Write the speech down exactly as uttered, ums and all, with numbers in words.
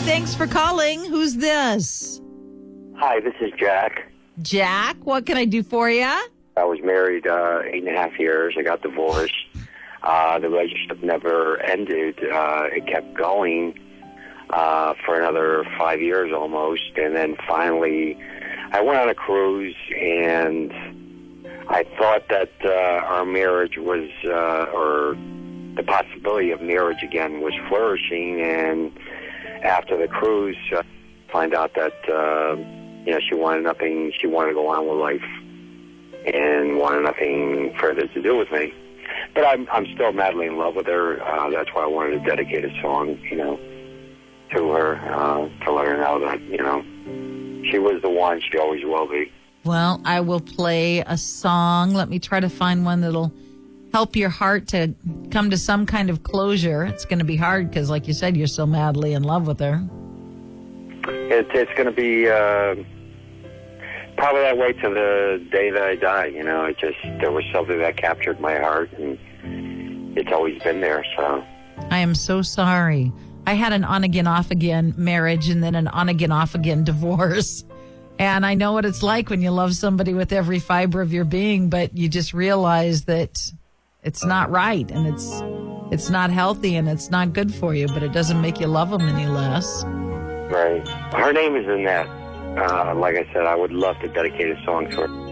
Thanks for calling. Who's this? Hi, this is Jack. Jack, what can I do for you? I was married uh, eight and a half years. I got divorced. Uh, the relationship never ended. Uh, it kept going uh, for another five years almost. And then finally, I went on a cruise, and I thought that uh, our marriage was, uh, or the possibility of marriage again was flourishing. And after the cruise, uh, find out that, uh, you know, she wanted nothing, she wanted to go on with life and wanted nothing further to do with me. But I'm I'm still madly in love with her. Uh, that's why I wanted to dedicate a song, you know, to her, uh, to let her know that, you know, she was the one, she always will be. Well, I will play a song. Let me try to find one that'll help your heart to come to some kind of closure. It's going to be hard because, like you said, you're so madly in love with her. It, it's going to be uh, probably that way to the day that I die. You know, it just, there was something that captured my heart, and it's always been there. So I am so sorry. I had an on-again, off-again marriage and then an on-again, off-again divorce. And I know what it's like when you love somebody with every fiber of your being, but you just realize that it's not right, and it's it's not healthy, and it's not good for you, but it doesn't make you love them any less. Right. Her name is Annette. Uh, like I said, I would love to dedicate a song to her.